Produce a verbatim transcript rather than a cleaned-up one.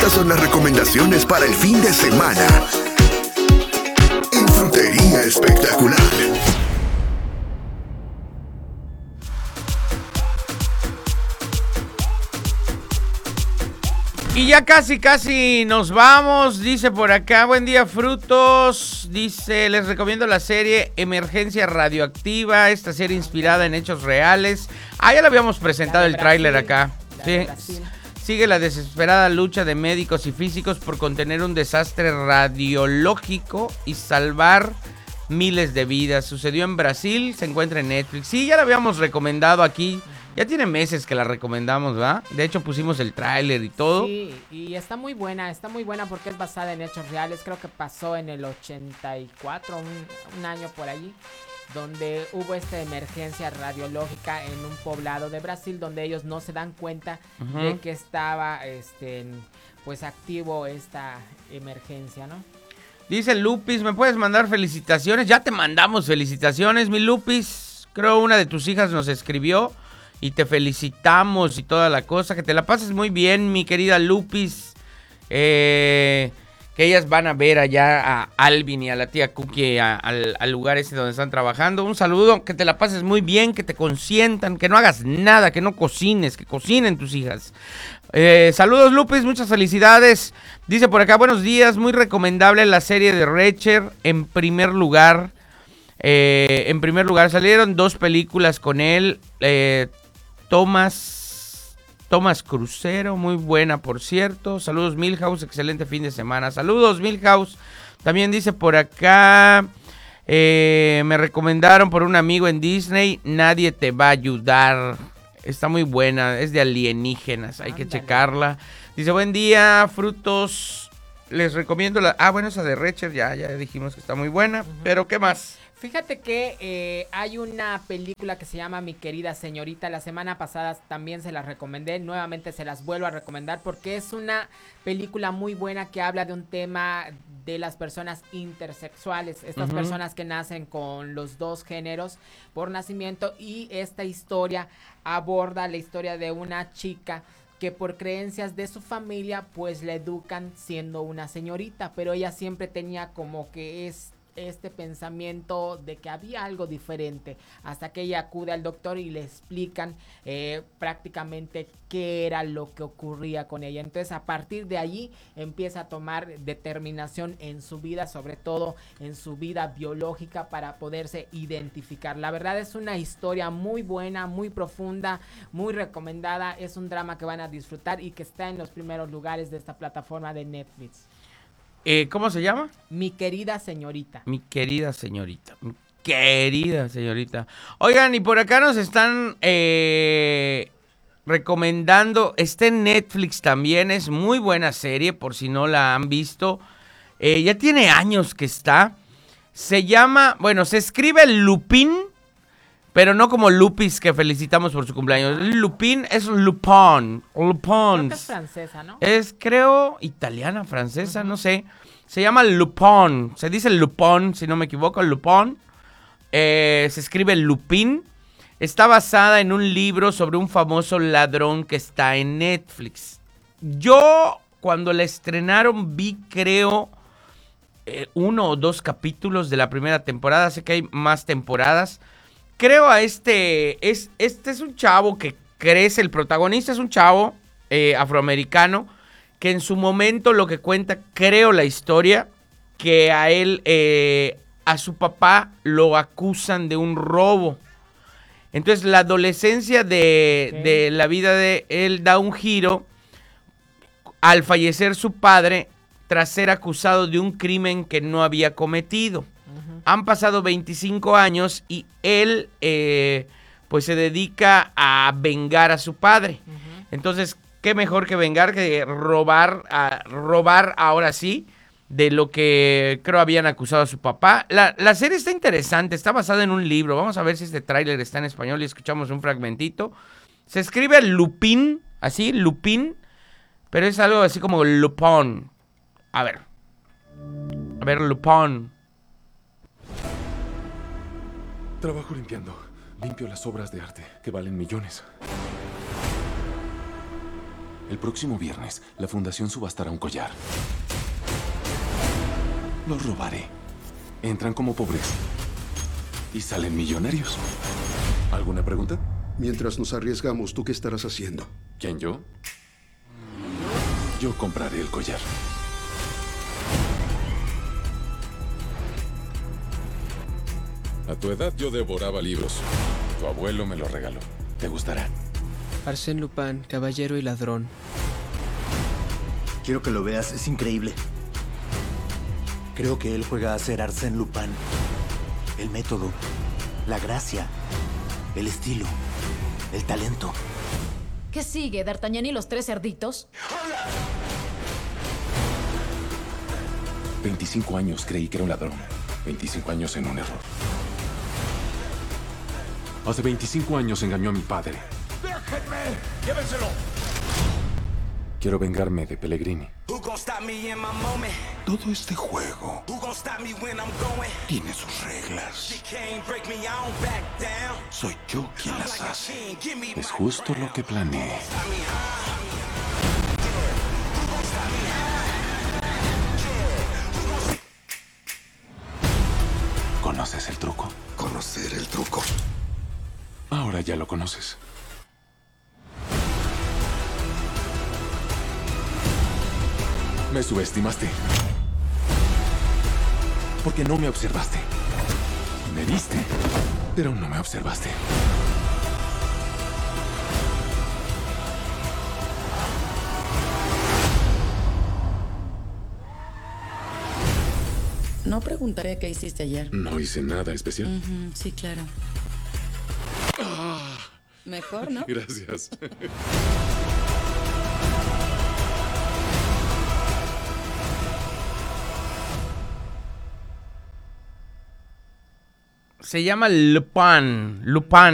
Estas son las recomendaciones para el fin de semana en Frutería Espectacular. Y ya casi, casi nos vamos, dice por acá, buen día frutos, dice, les recomiendo la serie Emergencia Radioactiva, esta serie inspirada en hechos reales. Ah, ya lo habíamos presentado el tráiler acá. Sí. Sigue la desesperada lucha de médicos y físicos por contener un desastre radiológico y salvar miles de vidas. Sucedió en Brasil, se encuentra en Netflix. Sí, ya la habíamos recomendado aquí. Ya tiene meses que la recomendamos, ¿va? De hecho pusimos el tráiler y todo. Sí, y está muy buena, está muy buena porque es basada en hechos reales. Creo que pasó en el ochenta y cuatro, un, un año por allí, donde hubo esta emergencia radiológica en un poblado de Brasil, donde ellos no se dan cuenta uh-huh. de que estaba, este, pues activo esta emergencia, ¿no? Dice Lupis, ¿me puedes mandar felicitaciones? Ya te mandamos felicitaciones, mi Lupis. Creo una de tus hijas nos escribió. Y te felicitamos y toda la cosa. Que te la pases muy bien, mi querida Lupis. Eh, que ellas van a ver allá a Alvin y a la tía Cookie a, al, al lugar ese donde están trabajando. Un saludo, que te la pases muy bien, que te consientan, que no hagas nada, que no cocines, que cocinen tus hijas. Eh, saludos, Lupis, muchas felicidades. Dice por acá, buenos días, muy recomendable la serie de Recher. En primer lugar, eh, en primer lugar salieron dos películas con él. Eh, Tomás, Tomás Crucero, muy buena por cierto. Saludos Milhouse, excelente fin de semana. Saludos Milhouse. También dice por acá, eh, me recomendaron por un amigo en Disney, Nadie te va a ayudar. Está muy buena, es de alienígenas, hay Ándale. que checarla. Dice, buen día, frutos. Les recomiendo la... Ah, bueno, esa de Recher, ya, ya dijimos que está muy buena. Uh-huh. Pero, ¿qué más? Fíjate que eh, hay una película que se llama Mi Querida Señorita. La semana pasada también se las recomendé. Nuevamente se las vuelvo a recomendar porque es una película muy buena que habla de un tema de las personas intersexuales. Estas uh-huh. personas que nacen con los dos géneros por nacimiento. Y esta historia aborda la historia de una chica que por creencias de su familia pues la educan siendo una señorita. Pero ella siempre tenía como que es... este pensamiento de que había algo diferente, hasta que ella acude al doctor y le explican eh, prácticamente qué era lo que ocurría con ella. Entonces a partir de allí empieza a tomar determinación en su vida, sobre todo en su vida biológica, para poderse identificar. La verdad es una historia muy buena, muy profunda, muy recomendada. Es un drama que van a disfrutar y que está en los primeros lugares de esta plataforma de Netflix. Eh, ¿Cómo se llama? Mi Querida Señorita. Mi Querida Señorita. Mi querida señorita. Oigan, y por acá nos están eh, recomendando. Está en Netflix también. Es muy buena serie, por si no la han visto. Eh, ya tiene años que está. Se llama, bueno, se escribe Lupin, pero no como Lupis, que felicitamos por su cumpleaños. Lupin es Lupin. Lupin. Creo que es francesa, ¿no? Es, creo, italiana, francesa, uh-huh. no sé. Se llama Lupin. Se dice Lupin, si no me equivoco, Lupin. Eh, se escribe Lupin. Está basada en un libro sobre un famoso ladrón que está en Netflix. Yo, cuando la estrenaron, vi, creo, eh, uno o dos capítulos de la primera temporada. Sé que hay más temporadas. Creo a este, es, este es un chavo que crece, el protagonista es un chavo eh, afroamericano que en su momento lo que cuenta, creo la historia, que a él, eh, a su papá lo acusan de un robo. Entonces la adolescencia de, okay. de la vida de él da un giro al fallecer su padre tras ser acusado de un crimen que no había cometido. Han pasado veinticinco años y él eh, pues se dedica a vengar a su padre. Uh-huh. Entonces, qué mejor que vengar que robar, a, robar ahora sí de lo que creo habían acusado a su papá. La, la serie está interesante, está basada en un libro. Vamos a ver si este tráiler está en español y escuchamos un fragmentito. Se escribe Lupin, así, Lupin, pero es algo así como Lupin. A ver. A ver, Lupin. Trabajo limpiando. Limpio las obras de arte, que valen millones. El próximo viernes, la fundación subastará un collar. Lo robaré. Entran como pobres y salen millonarios. ¿Alguna pregunta? Mientras nos arriesgamos, ¿tú qué estarás haciendo? ¿Quién, yo? Yo compraré el collar. A tu edad yo devoraba libros. Tu abuelo me lo regaló. ¿Te gustará? Arsène Lupin, caballero y ladrón. Quiero que lo veas, es increíble. Creo que él juega a ser Arsène Lupin. El método, la gracia, el estilo, el talento. ¿Qué sigue, D'Artagnan y los tres cerditos? veinticinco años creí que era un ladrón. veinticinco años en un error. Hace veinticinco años engañó a mi padre. ¡Déjenme! ¡Llévenselo! Quiero vengarme de Pellegrini. Todo este juego tiene sus reglas. Soy yo quien las hace. Es justo lo que planeé. ¿Conoces el truco? Conocer el truco. Ahora ya lo conoces. Me subestimaste. Porque no me observaste. Me viste, pero no me observaste. No preguntaré qué hiciste ayer. No hice nada especial. Ujú, sí, claro. Mejor, ¿no? Gracias. Se llama Lupin. Lupin.